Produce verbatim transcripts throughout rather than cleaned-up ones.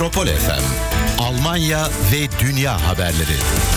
Metropol F M, Almanya ve dünya haberleri.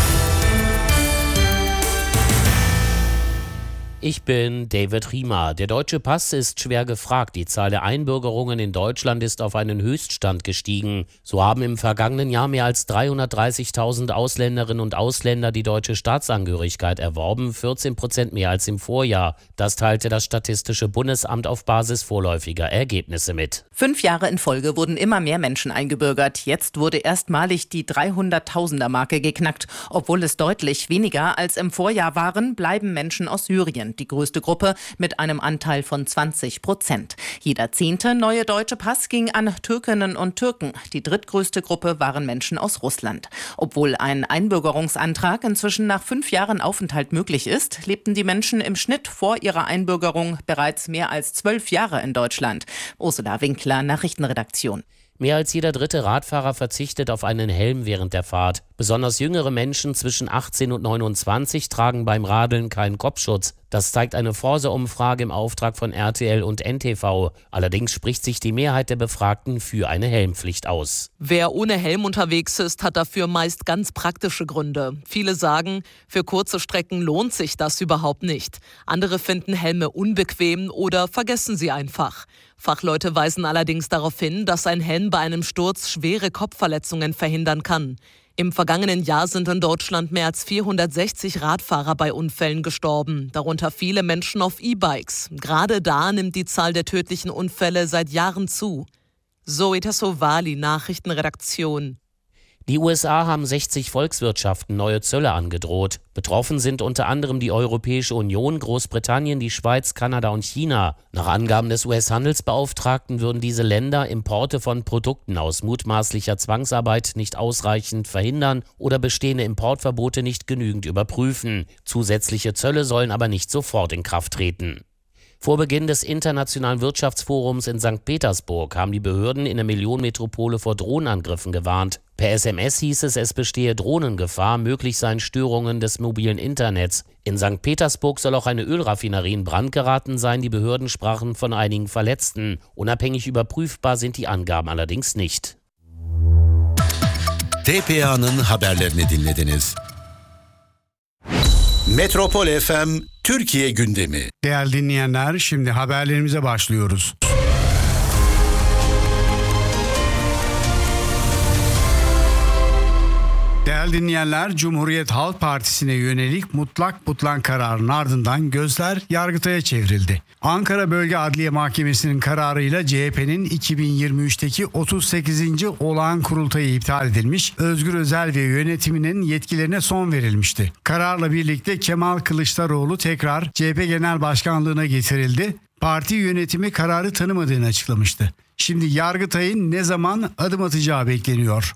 Ich bin David Riemer. Der deutsche Pass ist schwer gefragt. Die Zahl der Einbürgerungen in Deutschland ist auf einen Höchststand gestiegen. So haben im vergangenen Jahr mehr als dreihundertdreißigtausend Ausländerinnen und Ausländer die deutsche Staatsangehörigkeit erworben, vierzehn Prozent mehr als im Vorjahr. Das teilte das Statistische Bundesamt auf Basis vorläufiger Ergebnisse mit. Fünf Jahre in Folge wurden immer mehr Menschen eingebürgert. Jetzt wurde erstmalig die dreihunderttausender-Marke geknackt. Obwohl es deutlich weniger als im Vorjahr waren, bleiben Menschen aus Syrien die größte Gruppe mit einem Anteil von zwanzig Prozent. Jeder zehnte neue deutsche Pass ging an Türkinnen und Türken. Die drittgrößte Gruppe waren Menschen aus Russland. Obwohl ein Einbürgerungsantrag inzwischen nach fünf Jahren Aufenthalt möglich ist, lebten die Menschen im Schnitt vor ihrer Einbürgerung bereits mehr als zwölf Jahre in Deutschland. Ursula Winkler, Nachrichtenredaktion. Mehr als jeder dritte Radfahrer verzichtet auf einen Helm während der Fahrt. Besonders jüngere Menschen zwischen achtzehn und neunundzwanzig tragen beim Radeln keinen Kopfschutz. Das zeigt eine Forsa-Umfrage im Auftrag von R T L und N T V. Allerdings spricht sich die Mehrheit der Befragten für eine Helmpflicht aus. Wer ohne Helm unterwegs ist, hat dafür meist ganz praktische Gründe. Viele sagen, für kurze Strecken lohnt sich das überhaupt nicht. Andere finden Helme unbequem oder vergessen sie einfach. Fachleute weisen allerdings darauf hin, dass ein Helm bei einem Sturz schwere Kopfverletzungen verhindern kann. Im vergangenen Jahr sind in Deutschland mehr als vierhundertsechzig Radfahrer bei Unfällen gestorben, darunter viele Menschen auf E-Bikes. Gerade da nimmt die Zahl der tödlichen Unfälle seit Jahren zu. Zoe Tassovali, Nachrichtenredaktion. Die U S A haben sechzig Volkswirtschaften neue Zölle angedroht. Betroffen sind unter anderem die Europäische Union, Großbritannien, die Schweiz, Kanada und China. Nach Angaben des U S-Handelsbeauftragten würden diese Länder Importe von Produkten aus mutmaßlicher Zwangsarbeit nicht ausreichend verhindern oder bestehende Importverbote nicht genügend überprüfen. Zusätzliche Zölle sollen aber nicht sofort in Kraft treten. Vor Beginn des Internationalen Wirtschaftsforums in Sankt Petersburg haben die Behörden in der Millionenmetropole vor Drohnenangriffen gewarnt. Per S M S hieß es, es bestehe Drohnengefahr, möglich seien Störungen des mobilen Internets. In Sankt Petersburg soll auch eine Ölraffinerie in Brand geraten sein. Die Behörden sprachen von einigen Verletzten. Unabhängig überprüfbar sind die Angaben allerdings nicht. T P A'nın haberlerini dinlediniz. Metropol F M Türkiye gündemi. Değerli dinleyenler, şimdi haberlerimize başlıyoruz. Değerli dinleyenler, Cumhuriyet Halk Partisi'ne yönelik mutlak butlan kararının ardından gözler Yargıtay'a çevrildi. Ankara Bölge Adliye Mahkemesi'nin kararıyla C H P'nin iki bin yirmi üçteki otuz sekizinci olağan kurultayı iptal edilmiş, Özgür Özel ve yönetiminin yetkilerine son verilmişti. Kararla birlikte Kemal Kılıçdaroğlu tekrar C H P Genel Başkanlığı'na getirildi. Parti yönetimi kararı tanımadığını açıklamıştı. Şimdi Yargıtay'ın ne zaman adım atacağı bekleniyor.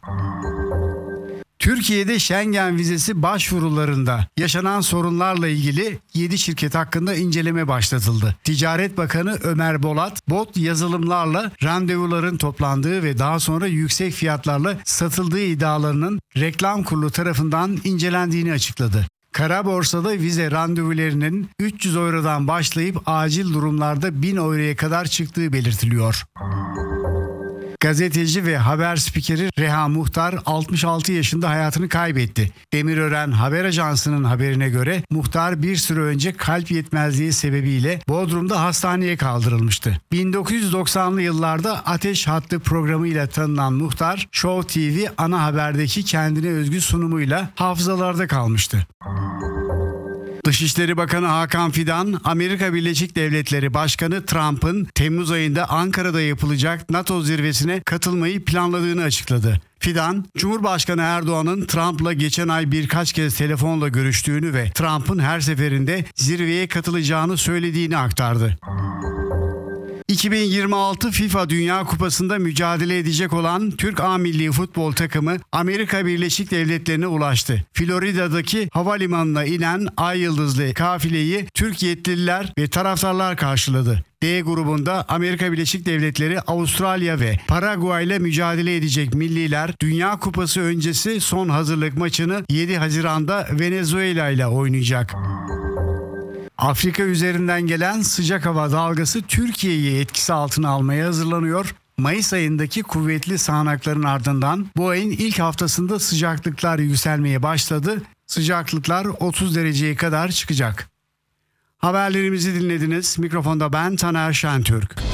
Türkiye'de Schengen vizesi başvurularında yaşanan sorunlarla ilgili yedi şirket hakkında inceleme başlatıldı. Ticaret Bakanı Ömer Bolat, bot yazılımlarla randevuların toplandığı ve daha sonra yüksek fiyatlarla satıldığı iddialarının reklam kurulu tarafından incelendiğini açıkladı. Kara borsada vize randevularının üç yüz eurodan başlayıp acil durumlarda bin euroya kadar çıktığı belirtiliyor. Gazeteci ve haber spikeri Reha Muhtar altmış altı yaşında hayatını kaybetti. Demirören Haber Ajansı'nın haberine göre Muhtar bir süre önce kalp yetmezliği sebebiyle Bodrum'da hastaneye kaldırılmıştı. bin dokuz yüz doksanlı yıllarda Ateş Hattı programıyla tanınan Muhtar, Show T V ana haberdeki kendine özgü sunumuyla hafızalarda kalmıştı. Dışişleri Bakanı Hakan Fidan, Amerika Birleşik Devletleri Başkanı Trump'ın Temmuz ayında Ankara'da yapılacak NATO zirvesine katılmayı planladığını açıkladı. Fidan, Cumhurbaşkanı Erdoğan'ın Trump'la geçen ay birkaç kez telefonla görüştüğünü ve Trump'ın her seferinde zirveye katılacağını söylediğini aktardı. iki bin yirmi altı FIFA Dünya Kupası'nda mücadele edecek olan Türk A Milli Futbol takımı Amerika Birleşik Devletleri'ne ulaştı. Florida'daki havalimanına inen Ay Yıldızlı kafileyi Türk yetkililer ve taraftarlar karşıladı. D grubunda Amerika Birleşik Devletleri, Avustralya ve Paraguay ile mücadele edecek milliler Dünya Kupası öncesi son hazırlık maçını yedi Haziran'da Venezuela ile oynayacak. Afrika üzerinden gelen sıcak hava dalgası Türkiye'yi etkisi altına almaya hazırlanıyor. Mayıs ayındaki kuvvetli sağanakların ardından bu ayın ilk haftasında sıcaklıklar yükselmeye başladı. Sıcaklıklar otuz dereceye kadar çıkacak. Haberlerimizi dinlediniz. Mikrofonda ben Taner Şentürk.